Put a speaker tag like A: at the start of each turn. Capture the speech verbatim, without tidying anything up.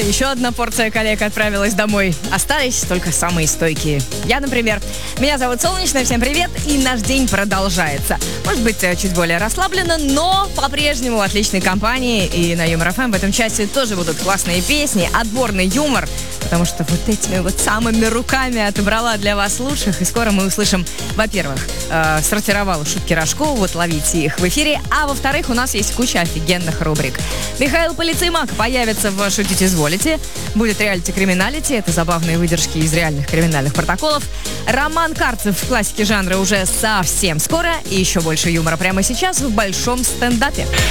A: и еще одна порция коллег отправилась домой. Остались только самые стойкие. Я, например. Меня зовут Солнечная, всем привет, и наш день продолжается. Может быть, чуть более расслабленно, но по-прежнему в отличной компании. И на Юмор эф эм в этом часе тоже будут классные песни, отборный юмор. Потому что вот этими вот самыми руками отобрала для вас лучших. И скоро мы услышим, во-первых, э, сортировала шутки Рожкова, вот ловите их в эфире. А во-вторых, у нас есть куча офигенных рубрик. Михаил Полицеймак появится в «Шутить изволите». Будет реалити-криминалити. Это забавные выдержки из реальных криминальных протоколов. Роман Карцев в классике жанра уже совсем скоро. И еще больше юмора прямо сейчас в большом стендапе.